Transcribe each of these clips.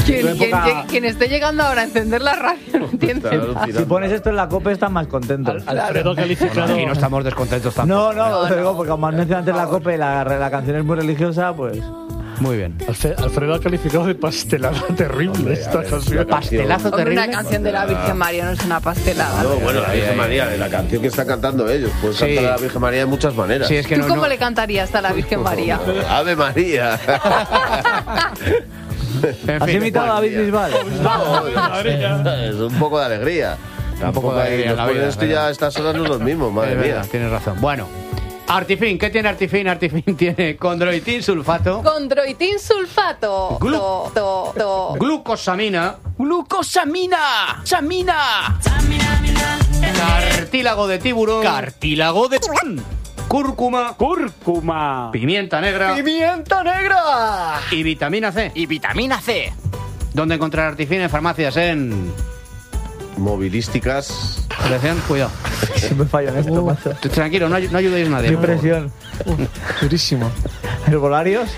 Quien esté llegando ahora a encender la radio no entiende nada. Si pones esto en la COPE estás más contento. Alfredo calificado. Aquí no estamos descontentos tampoco. No, digo, porque como has mencionado antes la COPE, la canción es muy religiosa, pues... Muy bien. Alfredo ha calificado de pastelada terrible esta canción. Pastelazo terrible. Una canción de la Virgen María no es una pastelada. No, bueno, la Virgen María, de la canción que están cantando ellos. Puedes cantar a la Virgen María de muchas maneras. Sí, es que ¿Tú cómo le cantarías a la Virgen María? ¡Ave María! ¿Has imitado a David Bisbal? Es un poco de alegría. poco de alegría en la vida, esto ya a estas horas no es lo mismo, madre mía. Tienes razón. Bueno, Artifin, ¿qué tiene Artifin? Artifin tiene condroitin sulfato. Condroitin sulfato. Glucosamina. ¡Glucosamina! ¡Samina! Cartílago de tiburón. Cartílago de tiburón. Cúrcuma. Pimienta negra. Y vitamina C. ¿Dónde encontrar Artifin? En farmacias, en... Movilísticas. Atención, cuidado. Siempre fallo en esto, macho. Tranquilo, no ayudéis a nadie. Qué presión. Durísimo. ¿Herbolarios?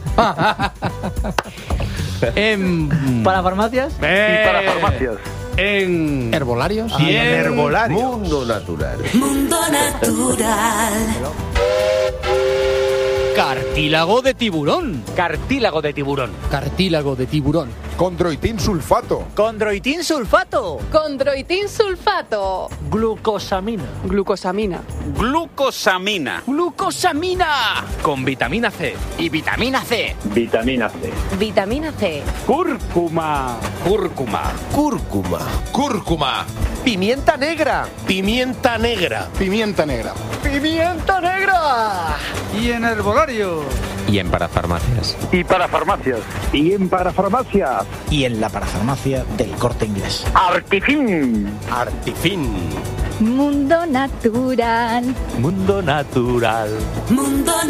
¿Para farmacias? Para farmacias. En ¿Herbolarios? Y en Herbolarios. Mundo natural. Mundo natural. cartílago de tiburón. Cartílago de tiburón. Cartílago de tiburón. Condroitin sulfato. Condroitin sulfato. Condroitin sulfato. Glucosamina. Glucosamina. Glucosamina. Glucosamina. Con vitamina C. Y vitamina C. Vitamina C. Vitamina C. Cúrcuma. Cúrcuma. Cúrcuma. Cúrcuma. Pimienta negra. Pimienta negra. Pimienta negra. Pimienta negra. Y en herbolario. Y en parafarmacias. Y para farmacias. Y en parafarmacias. Y en la parafarmacia del Corte Inglés. Artifin. Artifin. Mundo natural. Mundo natural. Mundo